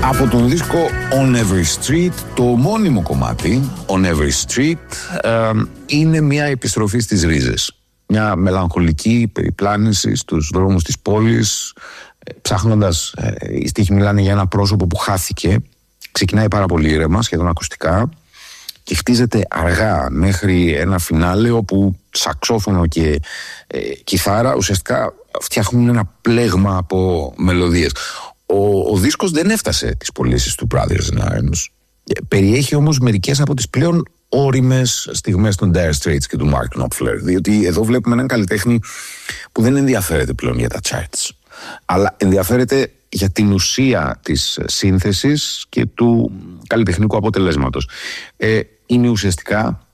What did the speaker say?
Από τον δίσκο On Every Street, το μόνιμο κομμάτι On Every Street είναι μια επιστροφή στις ρίζες. Μια μελαγχολική περιπλάνηση στους δρόμους της πόλης, ψάχνοντας, οι στίχοι μιλάνε για ένα πρόσωπο που χάθηκε. Ξεκινάει πάρα πολύ ήρεμα, σχεδόν ακουστικά, και χτίζεται αργά μέχρι ένα φινάλε όπου σαξόφωνο και κιθάρα ουσιαστικά φτιάχνουν ένα πλέγμα από μελωδίες. Ο δίσκος δεν έφτασε τις πωλήσεις του Brothers in Arms. Περιέχει όμως μερικές από τις πλέον ώριμες στιγμές των Dire Straits και του Mark Knopfler, διότι εδώ βλέπουμε έναν καλλιτέχνη που δεν ενδιαφέρεται πλέον για τα charts, αλλά ενδιαφέρεται για την ουσία της σύνθεσης και του καλλιτεχνικού αποτελέσματος. Είναι ουσιαστικά